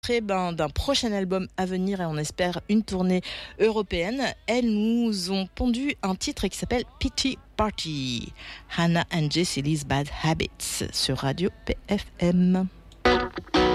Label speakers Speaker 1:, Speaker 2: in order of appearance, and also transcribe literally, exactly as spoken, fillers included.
Speaker 1: Ben, d'un prochain album à venir et on espère une tournée européenne. Elles nous ont pondu un titre qui s'appelle Pity Party. Hannah and Jessie's Bad Habits sur Radio P F M.